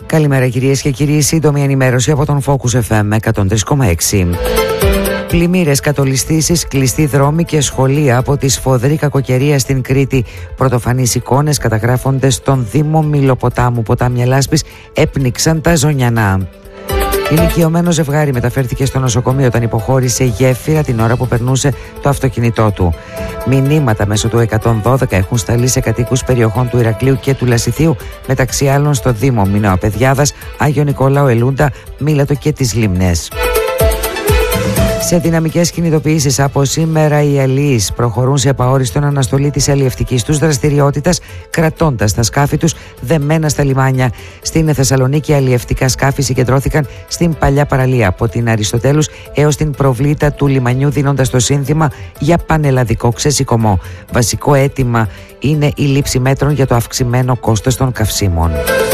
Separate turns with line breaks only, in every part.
Καλημέρα κυρίες και κύριοι, σύντομη ενημέρωση από τον Focus FM 103,6. Πλημμύρες, κατολιστήσεις, κλειστοί δρόμοι και σχολεία από τη σφοδρή κακοκαιρία στην Κρήτη. Πρωτοφανείς εικόνες καταγράφονται στον Δήμο Μιλοποτάμου. Ποτάμια λάσπης έπνιξαν τα Ζωνιανά. Ηλικιωμένο ζευγάρι μεταφέρθηκε στο νοσοκομείο όταν υποχώρησε γέφυρα την ώρα που περνούσε το αυτοκίνητό του. Μηνύματα μέσω του 112 έχουν σταλεί σε κατοίκους περιοχών του Ηρακλείου και του Λασιθίου, μεταξύ άλλων στο Δήμο Μινωαπαιδιάδας, Άγιο Νικόλαο, Ελούντα, Μήλατο και τις Λίμνες. Σε δυναμικές κινητοποιήσεις από σήμερα, οι αλλοίς προχωρούν σε επαόριστον αναστολή της αλλιευτικής τους δραστηριότητας, κρατώντας τα σκάφη τους δεμένα στα λιμάνια. Στην Θεσσαλονίκη, αλλιευτικά σκάφη συγκεντρώθηκαν στην παλιά παραλία από την Αριστοτέλους έως την προβλήτα του λιμανιού, δίνοντας το σύνθημα για πανελλαδικό ξεσηκωμό. Βασικό αίτημα είναι η λήψη μέτρων για το αυξημένο κόστος των καυσίμων.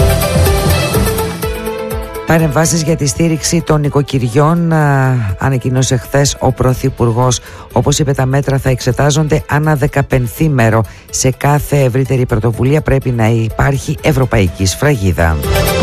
Παρεμβάσεις για τη στήριξη των νοικοκυριών ανακοίνωσε χθες ο Πρωθυπουργός. Όπως είπε, τα μέτρα θα εξετάζονται ανά 15ήμερο. Σε κάθε ευρύτερη πρωτοβουλία πρέπει να υπάρχει ευρωπαϊκή σφραγίδα.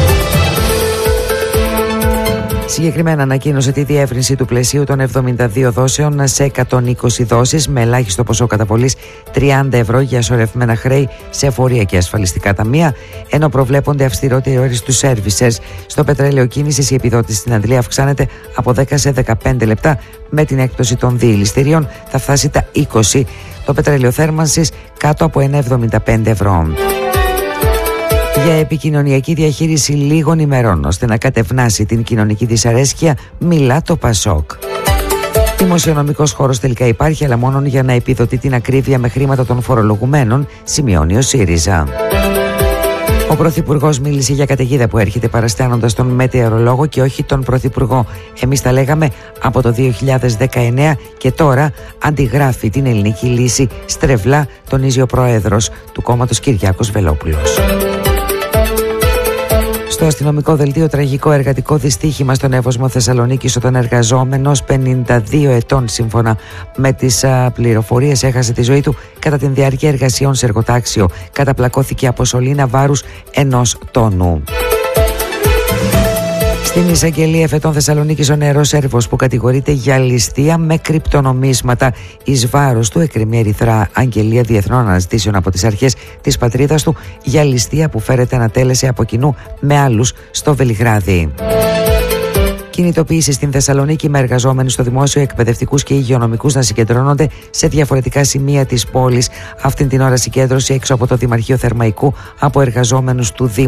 Συγκεκριμένα ανακοίνωσε τη διεύρυνση του πλαισίου των 72 δόσεων σε 120 δόσεις, με ελάχιστο ποσό καταβολής 30 ευρώ για σωρευμένα χρέη σε εφορία και ασφαλιστικά ταμεία, ενώ προβλέπονται αυστηρότεροι όροι στους σέρβισερς. Στο πετρέλαιο κίνησης, η επιδότηση στην αντλία αυξάνεται από 10 σε 15 λεπτά, με την έκπτωση των διελιστηρίων θα φτάσει τα 20. Το πετρέλαιο θέρμανσης κάτω από 1,75 ευρώ. Για επικοινωνιακή διαχείριση λίγων ημερών ώστε να κατευνάσει την κοινωνική δυσαρέσκεια, μιλά το Πασόκ. Δημοσιονομικός χώρος τελικά υπάρχει, αλλά μόνο για να επιδοτεί την ακρίβεια με χρήματα των φορολογουμένων, σημειώνει ο ΣΥΡΙΖΑ. Ο Πρωθυπουργός μίλησε για καταιγίδα που έρχεται, παραστάνοντας τον μετεωρολόγο και όχι τον Πρωθυπουργό. Εμείς τα λέγαμε από το 2019 και τώρα αντιγράφει την ελληνική λύση στρεβλά, τονίζει ο Πρόεδρος του κόμματος Κυριάκος Βελόπουλος. Στο αστυνομικό δελτίο, τραγικό εργατικό δυστύχημα στον Εύωσμο Θεσσαλονίκης, όταν εργαζόμενος 52 ετών, σύμφωνα με τις πληροφορίες, έχασε τη ζωή του κατά την διάρκεια εργασιών σε εργοτάξιο. Καταπλακώθηκε από σωλήνα βάρους 1 τόνου. Στην εισαγγελία εφετών Θεσσαλονίκης, ο νεαρός Σέρβος που κατηγορείται για ληστεία με κρυπτονομίσματα εις βάρος του εκκρεμεί ερυθρά αγγελία διεθνών αναζητήσεων από τις αρχές της πατρίδας του για ληστεία που φέρεται ανατέλεσε από κοινού με άλλους στο Βελιγράδι. Κινητοποίηση στην Θεσσαλονίκη, με εργαζόμενους στο δημόσιο, εκπαιδευτικούς και υγειονομικούς να συγκεντρώνονται σε διαφορετικά σημεία της πόλης. Αυτήν την ώρα συγκέντρωση έξω από το Δημαρχείο Θερμαϊκού από εργαζόμενους του Δήμου.